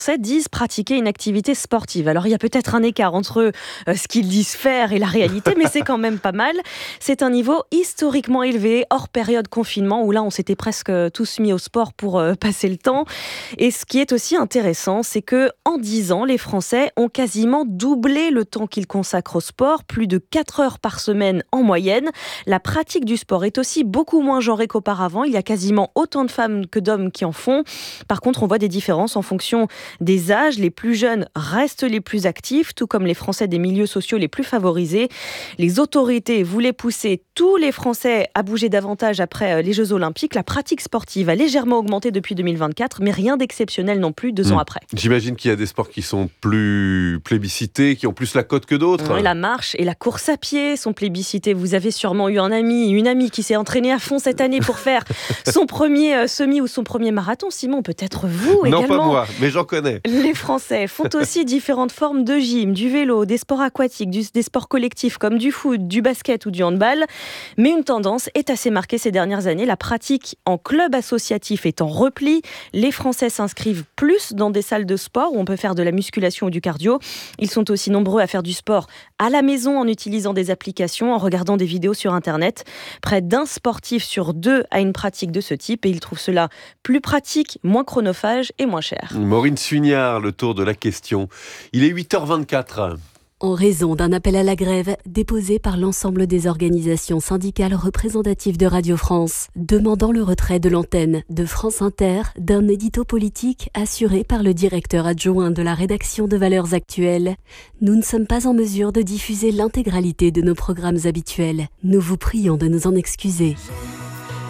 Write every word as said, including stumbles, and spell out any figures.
Français disent pratiquer une activité sportive. Alors il y a peut-être un écart entre euh, ce qu'ils disent faire et la réalité, mais c'est quand même pas mal. C'est un niveau historiquement élevé, hors période confinement, où là on s'était presque tous mis au sport pour euh, passer le temps. Et ce qui est aussi intéressant, c'est que en dix ans, les Français ont quasiment doublé le temps qu'ils consacrent au sport, plus de quatre heures par semaine en moyenne. La pratique du sport est aussi beaucoup moins genrée qu'auparavant. Il y a quasiment autant de femmes que d'hommes qui en font. Par contre, on voit des différences en fonction des âges. Les plus jeunes restent les plus actifs, tout comme les Français des milieux sociaux les plus favorisés. Les autorités voulaient pousser tous les Français à bouger davantage après les Jeux Olympiques. La pratique sportive a légèrement augmenté depuis deux mille vingt-quatre, mais rien d'exceptionnel non plus deux mmh. ans après. J'imagine qu'il y a des sports qui sont plus plébiscités, qui ont plus la cote que d'autres. Oui, la marche et la course à pied sont plébiscités. Vous avez sûrement eu un ami, une amie qui s'est entraînée à fond cette année pour faire son premier semi ou son premier marathon. Simon, peut-être vous également. Non, pas moi, mais j'en connais. Les Français font aussi différentes formes de gym, du vélo, des sports aquatiques, du, des sports collectifs comme du foot, du basket ou du handball. Mais une tendance est assez marquée ces dernières années. La pratique en club associatif est en repli. Les Français s'inscrivent plus dans des salles de sport où on peut faire de la musculation ou du cardio. Ils sont aussi nombreux à faire du sport à la maison en utilisant des applications, en regardant des vidéos sur Internet. Près d'un sportif sur deux a une pratique de ce type et ils trouvent cela plus pratique, moins chronophage et moins cher. Maureen Suignard, le tour de la question. Il est huit heures vingt-quatre. En raison d'un appel à la grève déposé par l'ensemble des organisations syndicales représentatives de Radio France, demandant le retrait de l'antenne de France Inter d'un édito politique assuré par le directeur adjoint de la rédaction de Valeurs Actuelles, nous ne sommes pas en mesure de diffuser l'intégralité de nos programmes habituels. Nous vous prions de nous en excuser.